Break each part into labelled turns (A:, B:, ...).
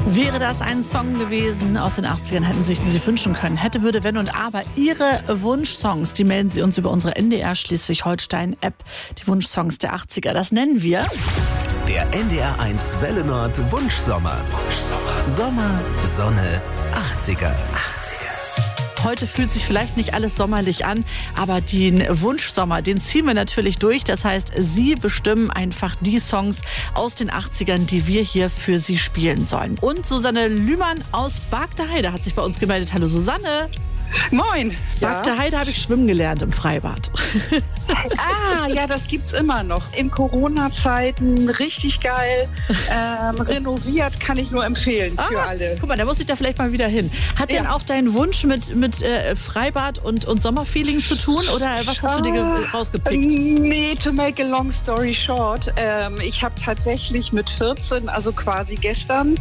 A: Wäre das ein Song gewesen aus den 80ern, hätten Sie sich wünschen können. Hätte, würde, wenn und aber. Ihre Wunschsongs, die melden Sie uns über unsere NDR Schleswig-Holstein-App. Die Wunschsongs der 80er, das nennen wir
B: Der NDR1 Welle Nord Wunschsommer. Sommer, Sonne, 80er.
A: Heute fühlt sich vielleicht nicht alles sommerlich an, aber den Wunschsommer, den ziehen wir natürlich durch. Das heißt, Sie bestimmen einfach die Songs aus den 80ern, die wir hier für Sie spielen sollen. Und Susanne Lühmann aus Bargteheide hat sich bei uns gemeldet. Hallo Susanne.
C: Moin.
A: Bargteheide habe ich schwimmen gelernt im Freibad.
C: Ja, das gibt's immer noch. In Corona-Zeiten richtig geil. Renoviert, kann ich nur empfehlen für alle.
A: Guck mal, da muss ich da vielleicht mal wieder hin. Hat denn auch dein Wunsch mit Freibad und Sommerfeeling zu tun? Oder was hast du dir rausgepickt?
C: Nee, to make a long story short. Ich habe tatsächlich mit 14, also quasi gestern,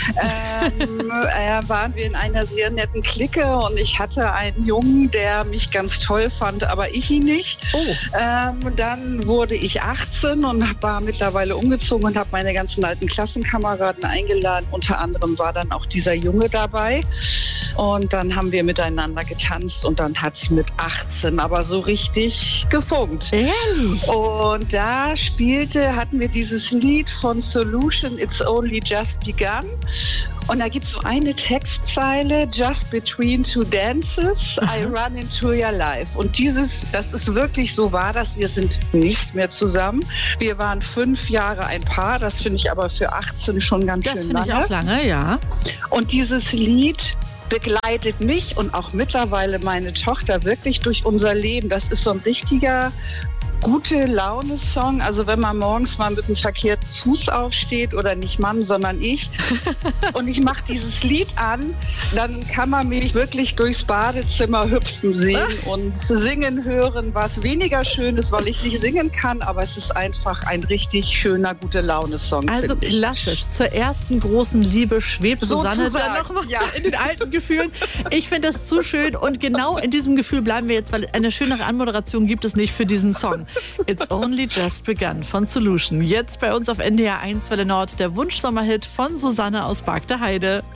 C: waren wir in einer sehr netten Clique und ich hatte einen Jungen, der mich ganz toll fand, aber ich ihn nicht. Dann wurde ich 18 und war mittlerweile umgezogen und habe meine ganzen alten Klassenkameraden eingeladen. Unter anderem war dann auch dieser Junge dabei. Und dann haben wir miteinander getanzt und dann hat es mit 18 aber so richtig gefunkt.
A: Ehrlich?
C: Und da hatten wir dieses Lied von Solution, It's Only Just Begun. Und da gibt es so eine Textzeile, Just between two dances, I run into your life. Und das ist wirklich so wahr, dass wir sind nicht mehr zusammen. Wir waren 5 Jahre ein Paar, das finde ich aber für 18 schon ganz schön lange.
A: Das finde ich auch lange, ja.
C: Und dieses Lied begleitet mich und auch mittlerweile meine Tochter wirklich durch unser Leben. Das ist so ein richtiger gute Laune-Song, also wenn man morgens mal mit dem verkehrten Fuß aufsteht oder nicht Mann, sondern ich und ich mache dieses Lied an, dann kann man mich wirklich durchs Badezimmer hüpfen sehen und singen hören, was weniger schön ist, weil ich nicht singen kann, aber es ist einfach ein richtig schöner, gute Laune-Song.
A: Also klassisch, zur ersten großen Liebe schwebt Susanne dann nochmal in den alten Gefühlen. Ich finde das zu schön und genau in diesem Gefühl bleiben wir jetzt, weil eine schönere Anmoderation gibt es nicht für diesen Song. It's Only Just Begun von Solution. Jetzt bei uns auf NDR1 Welle Nord der Wunschsommerhit von Susanne aus Bargteheide.